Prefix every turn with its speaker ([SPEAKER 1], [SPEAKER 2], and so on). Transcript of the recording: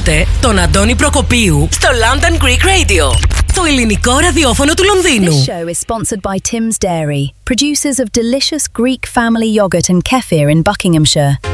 [SPEAKER 1] Ακούτε τον Αντώνη Προκοπίου στο London Greek Radio, το ελληνικό ραδιόφωνο του Λονδίνου.
[SPEAKER 2] This show is sponsored by Tim's Dairy, producers of delicious Greek family yogurt and kefir in Buckinghamshire.